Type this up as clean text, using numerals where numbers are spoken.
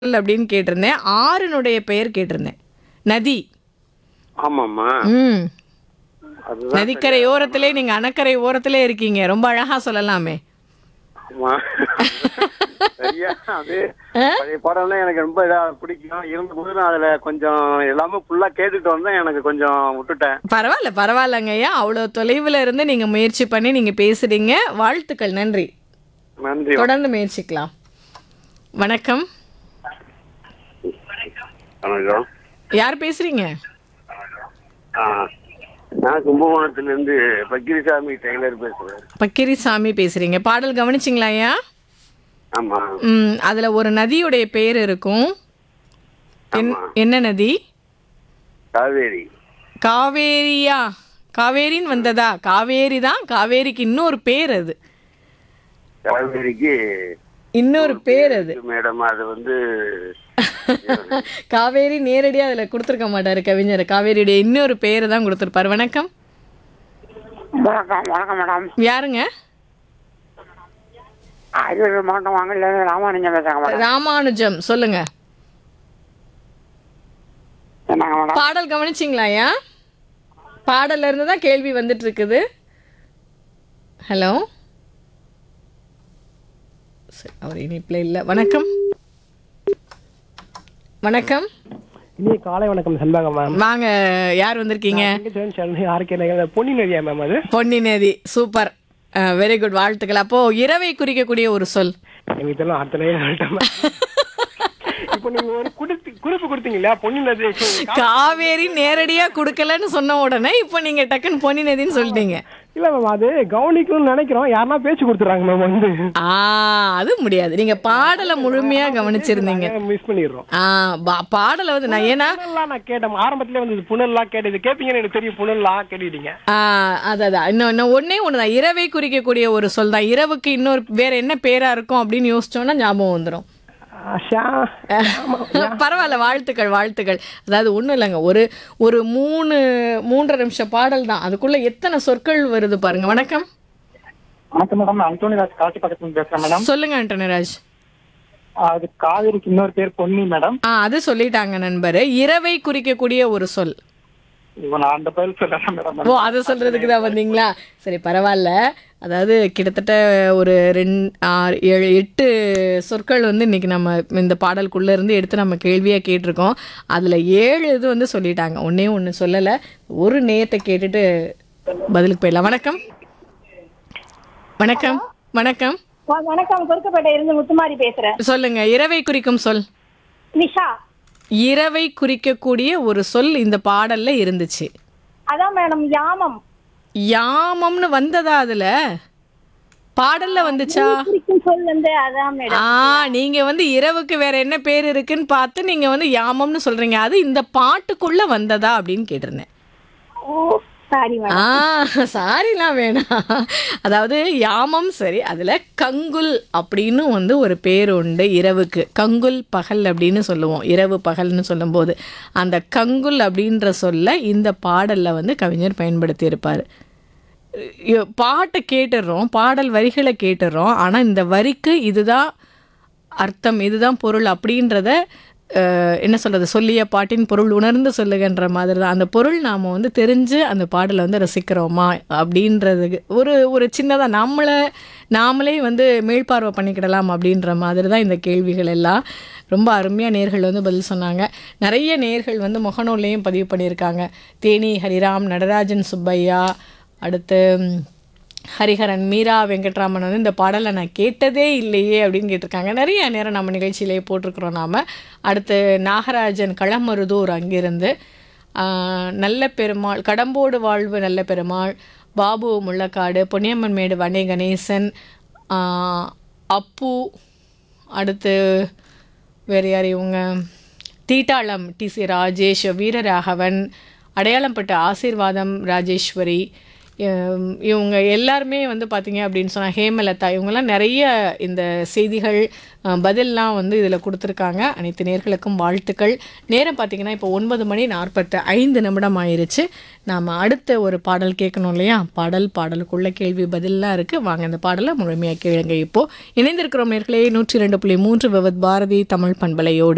அப்படின்னு கேட்டிருந்தேன். ஆறுனுடைய பெயர் கேட்டிருந்தேன். நதி. ஆமாம்மா. ம். அதுதான் நதிக்கரை ஓரத்திலே நீங்க அணக்கரை ஓரத்திலே இருக்கீங்க. ரொம்ப அழகா சொல்லலாமே. ஆமா. சரியா அது பழைய பாடம்னா எனக்கு ரொம்ப இதா பிடிக்கும். இருந்தபோது நான் அதுல கொஞ்சம் எல்லாமே ஃபுல்லா கேட்டுட்டு வந்தேன். எனக்கு கொஞ்சம் விட்டுட்டேன். பரவாயில்ல, பரவாயில்லங்க ஐயா. அவ்வளோ தொலைவில் இருந்து நீங்க முயற்சி பண்ணி நீங்க பேசுறீங்க. வாழ்த்துக்கள். நன்றி. நன்றி. தொடர்ந்து முயற்சிக்கலாம். வணக்கம். வணக்கம். யார் பேசுறீங்க? ஆ, நான் கும்பகோணத்திலிருந்து பக்கிரிசாமி டெய்லர் பேசுறேன். பக்கிரிசாமி பேசுறீங்க. பாடல் கவனிச்சிங்களா ஐயா? ஆமா. அதுல ஒரு நதியுடைய பெயர் இருக்கும். ஆமா. என்ன நதி? காவேரி. காவேரியா? காவேரின்னு வந்ததா? காவேரி தான். காவேரிக்கு இன்னொரு பேர் அது. காவேரிக்கு இன்னொரு பேர் அது. மேடம் அது வந்து காவேரி நேரடியா அதுல கொடுத்துருக்க மாட்டாரு கவிஞர். காவேரியுடைய இன்னொரு பேரை தான் கொடுத்துருப்பாரு. வணக்கம். வணக்கம் வணக்கம் மேடம். யாருங்க? அரியலூர் மாவட்டம் வாங்கல ராமானுஜம் பேசுறாங்க மேடம். ராமானுஜம். சொல்லுங்க. என்னங்க மேடம்? பாடல் கவனிச்சிங்களா ஐயா? பாடல்ல இருந்து தான் கேள்வி வந்துட்டு இருக்குது. ஹலோ. சரி, அவர் இனிப்புல இல்ல. வணக்கம். வணக்கம். இனி காலை வணக்கம் செண்பகம் மேம். வாங்க. யார் வந்திருக்கீங்க? பொன்னி நதியா மேம் அது? பொன்னி நதி. சூப்பர். Very good. வாழ்த்துக்கள். அப்போ இரவை குறிக்கக்கூடிய ஒரு சொல். எனக்கு இதெல்லாம் அடுத்த லைன் சொல்லிட்டேன் மேம். இப்போ நீங்க ஒரு குறிப்பு கொடுத்தீங்களா பொன்னி நதி? காவேரி நேரடியா கொடுக்கலன்னு சொன்ன உடனே இப்போ நீங்க டக்குன்னு பொன்னி நதின்னு சொல்லிட்டீங்க. இல்ல மேம், அது கவனிக்கணும்னு நினைக்கிறோம். யாருன்னா பேச்சு கொடுத்துறாங்க மேம் வந்து. அது முடியாது. நீங்க பாடலை முழுமையா கவனிச்சிருந்தீங்க. மிஸ் பண்ணிடுறோம். பாடலை வந்து நான் ஏன்னா நான் கேட்டேன் ஆரம்பத்திலே வந்து புனல்லாம் கேட்டது கேட்பீங்கன்னு எனக்கு தெரியும். புனல்லாம் கேட்டுட்டீங்க. அதான் இன்னும் ஒன்னே ஒண்ணுதான். இரவை குறிக்கக்கூடிய ஒரு சொல் தான். இரவுக்கு இன்னொரு வேற என்ன பேரா இருக்கும் அப்படின்னு யோசிச்சோம்னா ஞாபகம் வந்துடும். பரவாயில்ல. வாழ்த்துக்கள், வாழ்த்துக்கள். அதாவது ஒன்றும் இல்லைங்க. ஒரு 3.5 நிமிஷம் பாடல் தான். அதுக்குள்ள எத்தனை சொற்கள் வருது பாருங்க. வணக்கம். வணக்கம் மேடம். அந்தோனிராஜ் காட்சி பக்கத்துல பேசுறேன் மேடம். சொல்லுங்க அண்டோனிராஜ். அது காவேரிக்கு இன்னொரு பேர் பொன்னி மேடம். அது சொல்லிட்டாங்க நண்பர். இரவை குறிக்கக்கூடிய ஒரு சொல். இவன் அந்த பேர் சொல்றேன் மேடம். ஓ, அதை சொல்றதுக்கு தான் வந்தீங்களா? சரி, பரவாயில்ல. அதாவது கிட்டத்தட்ட ஒரு 2, 6, 7, 8 சொற்கள் வந்து இன்னைக்கு நம்ம இந்த பாடலுக்குள்ள இருந்து எடுத்து நம்ம கேள்வியா கேட்டிருக்கோம். அதுல 7 இது வந்து சொல்லிட்டாங்க. ஒன்னே ஒன்று சொல்லலை. ஒரு நேயத்தை கேட்டுட்டு பதிலுக்கு போயிடலாம். வணக்கம். வணக்கம். வணக்கம். வணக்கம். குறுக்கப்பேட்டை இருந்து முத்துமாரி பேசுறேன். சொல்லுங்க. இரவை குறிக்கும் சொல். நிஷா. இரவை குறிக்கக்கூடிய ஒரு சொல் இந்த பாடல்ல இருந்துச்சு. அதான் மேடம் யாமம். யாமம்னு வந்ததா? அதுல பாடல்ல வந்துச்சா? குறிக்கும் சொல் வந்து அதான் மேடம். நீங்க வந்து இரவுக்கு வேற என்ன பேர் இருக்குன்னு பார்த்து நீங்க வந்து யாமம்னு சொல்றீங்க. அது இந்த பாட்டுக்குள்ள வந்ததா அப்படின்னு கேட்டிருந்தேன். ஓ, சாரி மேடம். சாரிலாம் வேணாம். அதாவது யாமம் சரி. அதுல கங்குல் அப்படின்னு வந்து ஒரு பேர் உண்டு இரவுக்கு. கங்குல் பகல் அப்படின்னு சொல்லுவோம். இரவு பகல்னு சொல்லும்போது அந்த கங்குல் அப்படின்ற சொல்ல இந்த பாடல்ல வந்து கவிஞர் பயன்படுத்தி இருப்பார். பாட்டை கேட்டுடுறோம், பாடல் வரிகளை கேட்டுடுறோம். ஆனால் இந்த வரிக்கு இதுதான் அர்த்தம், இதுதான் பொருள் அப்படின்றத என்ன சொல்கிறது, சொல்லிய பாட்டின் பொருள் உணர்ந்து சொல்லுகின்ற மாதிரி தான். அந்த பொருள் நாம் வந்து தெரிஞ்சு அந்த பாடலை வந்து ரசிக்கிறோமா அப்படின்றதுக்கு ஒரு சின்னதாக நாமளே வந்து மீள்பார்வை பண்ணிக்கிடலாம் அப்படின்ற மாதிரி தான் இந்த கேள்விகள் எல்லாம். ரொம்ப அருமையாக நேர்கள் வந்து பதில் சொன்னாங்க. நிறைய நேர்கள் வந்து முகநூல்லையும் பதிவு பண்ணியிருக்காங்க. தேனி ஹரிராம், நடராஜன் சுப்பையா, அடுத்து ஹரிஹரன், மீரா வெங்கட்ராமன் வந்து இந்த பாடலை நான் கேட்டதே இல்லையே அப்படின்னு கேட்டிருக்காங்க. நிறைய நேரம் நம்ம நிகழ்ச்சியிலேயே போட்டிருக்கிறோம் நாம். அடுத்து நாகராஜன் களமருதூர் அங்கிருந்து, நல்ல பெருமாள், கடம்போடு வாழ்வு நல்ல பெருமாள், பாபு முள்ளக்காடு, பொன்னியம்மன் மேடு வனே கணேசன், அப்பு, அடுத்து வேறு யார் இவங்க, தீட்டாளம் டிசி ராஜேஷ், வீரராகவன், அடையாளம்பட்ட ஆசீர்வாதம் ராஜேஸ்வரி, இவங்க எல்லாருமே வந்து பார்த்திங்க அப்படின்னு சொன்னால் ஹேமலதா, இவங்கெல்லாம் நிறைய இந்த செய்திகள் பதிலெலாம் வந்து இதில் கொடுத்துருக்காங்க. அனைத்து நேர்களுக்கும் வாழ்த்துக்கள். நேரம் பார்த்திங்கன்னா இப்போ 9:45 ஆயிருச்சு. நாம் அடுத்த ஒரு பாடல் கேட்கணும் இல்லையா? பாடலுக்குள்ள கேள்வி பதிலெலாம் இருக்குது. வாங்க இந்த பாடலை முழுமையாக கேளுங்க. இப்போது இணைந்திருக்கிறோம் நேர்களே 102.3 விவத் பாரதி தமிழ் பண்பலையோடு.